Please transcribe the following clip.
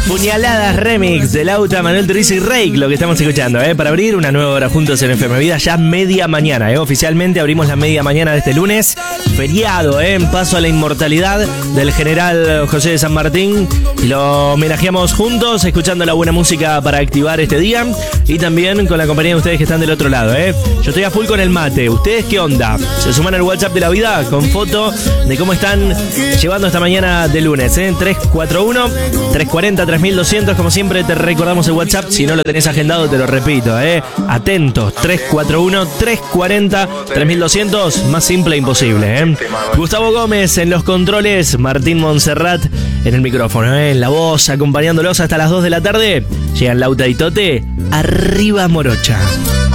Puñaladas Remix de Lauta, Manuel Turizo y Rake, lo que estamos escuchando, para abrir una nueva hora juntos en FM Vida, ya media mañana, oficialmente abrimos la media mañana de este lunes, feriado, en paso a la inmortalidad del general José de San Martín, y lo homenajeamos juntos, escuchando la buena música para activar este día, y también con la compañía de ustedes que están del otro lado, Yo estoy a full con el mate, ¿ustedes qué onda? ¿Se suman al WhatsApp de la vida con foto de cómo están llevando esta mañana de lunes, 341-340-3200, como siempre te recordamos el WhatsApp, si no lo tenés agendado te lo repito, atentos, 341-340-3200, más simple imposible, Gustavo Gómez en los controles, Martín Montserrat en el micrófono, en la voz, acompañándolos hasta las 2 de la tarde, llegan Lauta y Tote, arriba Morocha.